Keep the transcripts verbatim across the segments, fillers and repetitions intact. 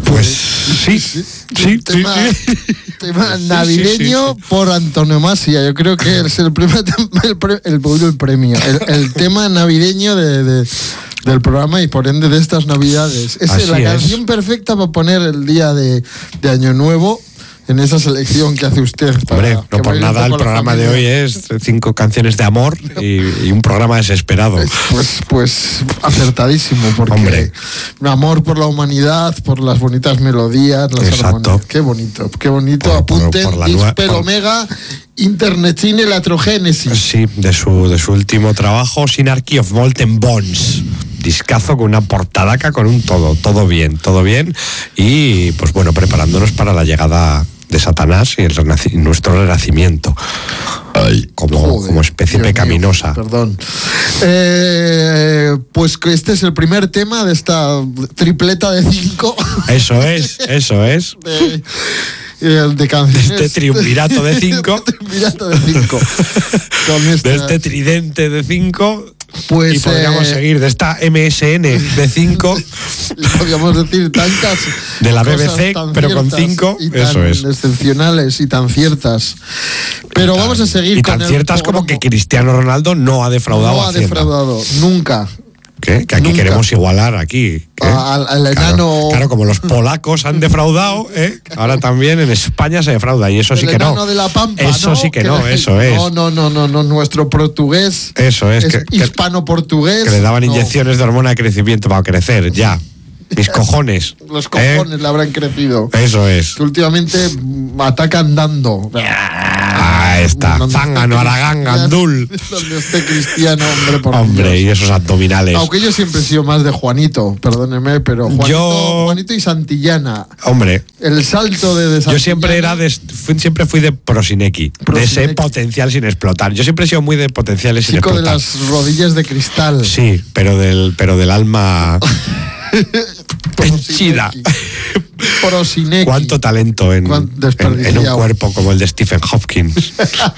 Pues sí, sí, sí. Tema, sí. tema Sí, navideño sí, sí, sí. por antonomasia. Yo creo que es el primer el, pre- el, el premio, el, el tema navideño de, de, del programa y por ende de estas navidades. Es Así la es. canción perfecta para poner el día de, de Año Nuevo en esa selección que hace usted. Para Hombre, que no por baile un nada el poco la programa de familia. hoy es cinco canciones de amor y, y un programa desesperado. Pues, pues acertadísimo, porque Hombre. amor por la humanidad, por las bonitas melodías, las Exacto. armonías. Qué bonito, qué bonito. Por- por- Apunten, por la Dispel nue- por- Omega, Internetine Latrogénesis. Sí, de su, de su último trabajo, Synarchy of Molten Bones. Discazo con una portadaca, con un todo, todo bien, todo bien. Y pues bueno, preparándonos para la llegada de Satanás y el renaci- nuestro renacimiento. Como, Joder, como especie Dios mío, pecaminosa. perdón. Eh, pues que este es el primer tema de esta tripleta de cinco. Eso es, eso es. De, eh, de canciones. De este triunvirato de cinco. De triunvirato de cinco. Con esta- De este tridente de cinco. Pues, y podríamos eh, seguir de esta M S N de cinco. Y podríamos decir tantas De la B B cosas C, tan pero con ciertas cinco, y tan eso es. excepcionales y tan ciertas. Pero Y tan- vamos a seguir y con tan el ciertas como programa. que Cristiano Ronaldo no ha defraudado no a ha Hacienda. defraudado nunca. ¿Qué? Que aquí Nunca. queremos igualar aquí. ¿qué? Al, al Claro, enano. claro, como los polacos han defraudado, ¿eh? Ahora también en España se defrauda y eso sí el que no. enano de la Pampa, Eso ¿no? sí que no, eso es. No, no, no, no, no, nuestro portugués Eso es, es que, que- hispano-portugués. que le daban no. inyecciones de hormona de crecimiento para crecer, ya. Mis cojones. Los cojones ¿eh? le habrán crecido. Eso es. Que últimamente mm, atacan dando. Ahí está. Donde Zángano, esté Aragán, Cristiano- Gandul. Donde esté Cristiano, hombre, por Hombre, Dios. y esos abdominales. Aunque yo siempre he sido más de Juanito, perdóneme, pero Juanito, Yo- Juanito y Santillana. Hombre, El salto de, de yo Santillana. siempre era de, fui- siempre fui de Prosineki, de ese Prosineki. potencial sin explotar. Yo siempre he sido muy de potenciales sin Chico de explotar. las rodillas de cristal. Sí, pero del, pero del alma henchida. Prosineki. Cuánto talento en, Cuán en, en un desperdiciado. cuerpo como el de Stephen Hopkins.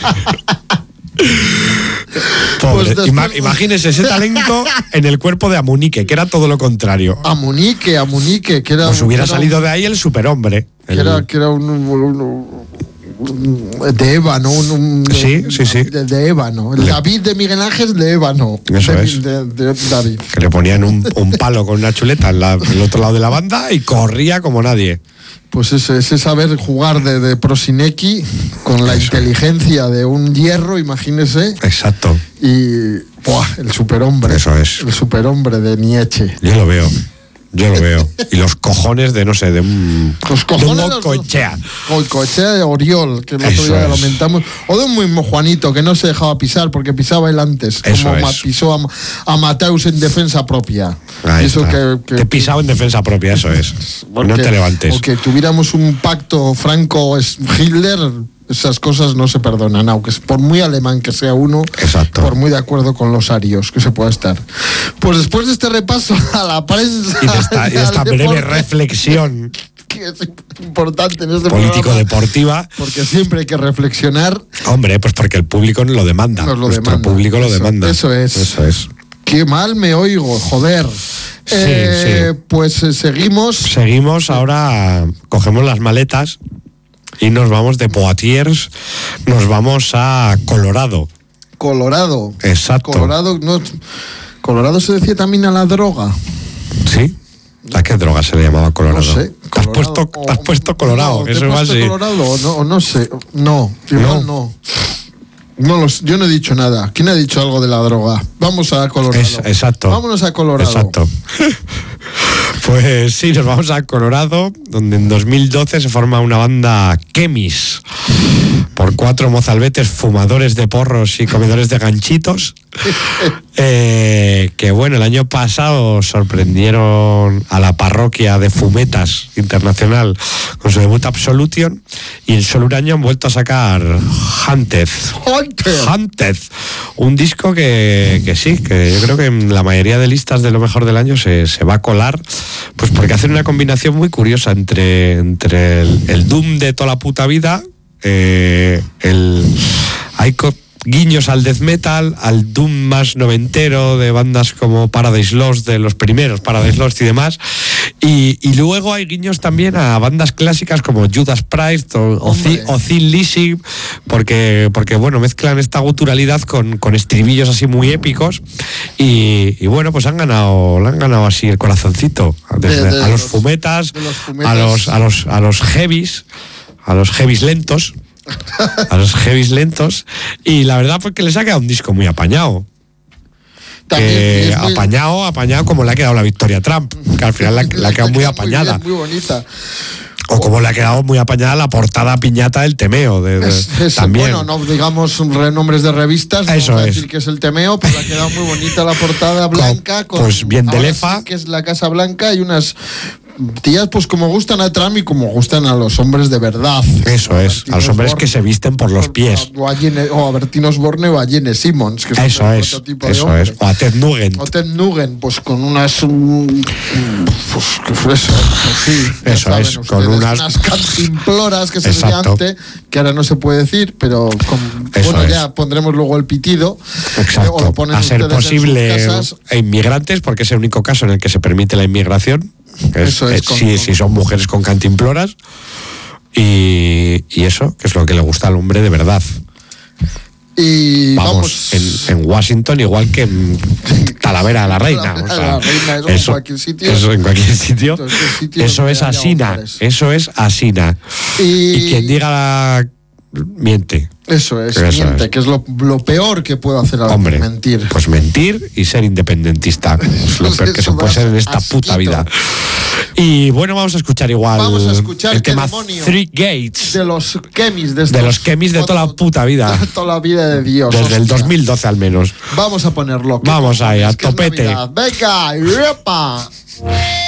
Pobre. Pues Ima- después- imagínese ese talento en el cuerpo de Amunique, que era todo lo contrario. Amunique, Amunique, que era. Pues un- hubiera que era salido un- de ahí el superhombre. Que El- era, que era un, un- un- un- de ébano, un, un- Sí, sí, sí. De, de ébano. El Le- David de Miguel Ángel de ébano. Eso de, es. de- de David. que le ponían un, un palo con una chuleta en la- en el otro lado de la banda y corría como nadie. Pues ese, ese saber jugar de, de Prosineki con la Eso. inteligencia de un hierro, imagínese, Exacto, y ¡buah! El superhombre. Eso es. El superhombre de Nietzsche. yo lo veo. Yo lo veo. Y los cojones de, no sé, de un. Los cojones de un los- Goicoechea. Goicoechea de Oriol, que el otro Eso día es. lamentamos. O de un mismo Juanito, que no se dejaba pisar porque pisaba él antes. Eso como es. ma- pisó a, a Mateus en defensa propia. Ahí Eso está. que, que- Te he pisado en defensa propia, eso es. porque- no te levantes. O que tuviéramos un pacto Franco-Hitler, esas cosas no se perdonan, aunque es por muy alemán que sea uno, Exacto. por muy de acuerdo con los arios que se pueda estar. Pues después de este repaso a la prensa Y de esta, y de al esta breve deporte, reflexión que es importante en este programa, político-deportiva. porque siempre hay que reflexionar. Hombre, pues porque el público lo demanda. Nos lo Nuestro demanda. público lo Eso- demanda. eso es. Eso es. Qué mal me oigo, joder. Sí, Eh, sí. Pues eh, seguimos. Seguimos, ahora cogemos las maletas y nos vamos de Poitiers, nos vamos a Colorado. Colorado. Exacto. Colorado, no, Colorado se decía también a la droga. ¿Sí? ¿A qué droga se le llamaba Colorado? No sé. ¿Te has Colorado, puesto, te has o- puesto Colorado? No, ¿te Eso he va puesto así. Colorado o no, o no sé. No, igual no. No, lo sé, yo no he dicho nada. ¿Quién ha dicho algo de la droga? Vamos a Colorado. Es- exacto. Vámonos a Colorado. Exacto. Pues sí, nos vamos a Colorado, donde en dos mil doce se forma una banda Chemis, por cuatro mozalbetes fumadores de porros y comedores de ganchitos, eh, que bueno, el año pasado sorprendieron a la parroquia de Fumetas Internacional con su debut Absolution, y en solo un año han vuelto a sacar Hunted. Hunted. Hunted, un disco que, que sí, que yo creo que en la mayoría de listas de lo mejor del año se, se va a colar, pues porque hacen una combinación muy curiosa entre, entre el, el doom de toda la puta vida, eh, el hay co- guiños al death metal, al doom más noventero de bandas como Paradise Lost, de los primeros Paradise Lost y demás, y, y luego hay guiños también a bandas clásicas como Judas Priest o, o, Thi- o Thin Lizzy, porque, porque bueno, mezclan esta guturalidad con, con estribillos así muy épicos, y, y bueno, pues han ganado, le han ganado así el corazoncito desde, De- de a los, los- fumetas, de los fumetas. a los, a los, a los heavies, a los heavies lentos. A los heavies lentos, y la verdad porque les ha quedado un disco muy apañado. También Que es muy- apañado, apañado como le ha quedado la Victoria Trump, que al final la, la ha quedado muy apañada. bien, muy bonita. O como le ha quedado muy apañada la portada piñata del Temeo. De, de- Es, es, también. bueno, no digamos renombres de revistas, no Eso vamos a es. decir que es el Temeo, pero ha quedado muy bonita la portada blanca. Con, pues bien de ahora lefa. sí que es la Casa Blanca y unas tías pues como gustan a Trump y como gustan a los hombres de verdad. Eso es, a los hombres que se visten por los pies. O a, Jene- o a Bertín Osborne o a Jene Simmons, que son Eso otro es, tipo de eso hombre. es. O a Ted Nugent. O Ted Nugent, pues con unas. mm, Pues, ¿qué fue eso? Pues sí, ya Eso saben es, con ustedes, unas- cantimploras que se decía Exacto. antes, que ahora no se puede decir, pero con- Eso bueno, es. ya pondremos luego el pitido. eh, o Exacto. lo ponen A ser ustedes en sus posible casas. a inmigrantes, porque es el único caso en el que se permite la inmigración. que es- Eso es, eh, con- si, con- si son mujeres con cantimploras. Y, y eso, que es lo que le gusta al hombre de verdad. Y Vamos, vamos. en, en Washington, igual que en Talavera de la Reina. Talavera o de sea, la Reina, eso en cualquier sitio. Eso en cualquier sitio. Entonces, el sitio Eso donde es haya asina. hombres. Eso es asina. Y, Y quien diga la- miente. Eso es, Eso miente, es. que es lo, lo peor que puede hacer alguien, Hombre, mentir. pues mentir y ser independentista. Es lo peor que se Eso puede da ser en esta asquito. puta vida. Y bueno, vamos a escuchar igual Vamos a escuchar el qué tema demonio. Three Gates. De los Kemis, de, De estos los Kemis de toda la cuatro- puta vida. Toda la vida de Dios. Desde el hostia. dos mil doce al menos. Vamos a ponerlo. ¿Qué Vamos ahí, a cojones? Que es topete. Navidad. Venga, ¡yepa!